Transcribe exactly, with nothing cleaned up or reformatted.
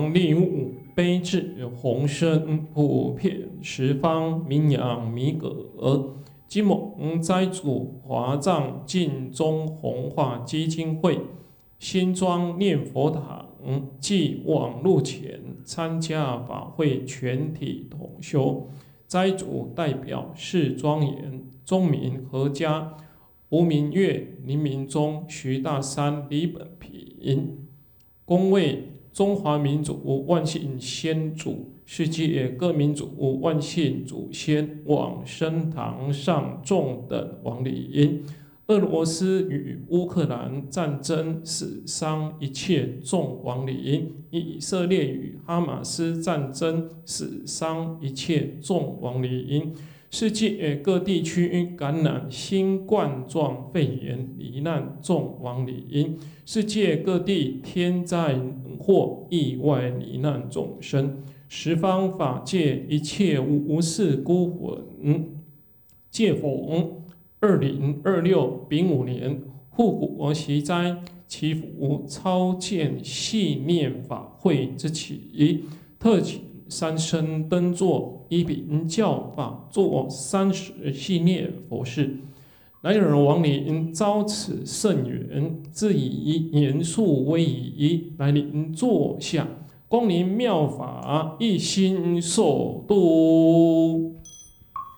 王利物，悲智宏深，普遍十方，名扬弥葛。金蒙斋主华藏净宗弘化基金会新庄念佛堂暨网路前参加法会全体同修，斋主代表释庄严、宗明合家、吴明月、林明忠、徐大山、李本平，恭为中华民族万姓先祖、世界各民族万姓祖先往生堂上众等亡灵，俄罗斯与乌克兰战争死伤一切众亡灵，以色列与哈马斯战争死伤一切众亡灵，世界各地区感染新冠状肺炎罹难众亡灵，世界各地天灾人祸意外罹难众生，十方法界一切无事孤魂，借逢二零二六丙午年护国习斋祈福超荐系念法会之起，特请三生登座，依秉教法做三十系念佛事。来人亡灵遭此圣缘，自以严肃威仪来临座下，光临妙法，一心受度。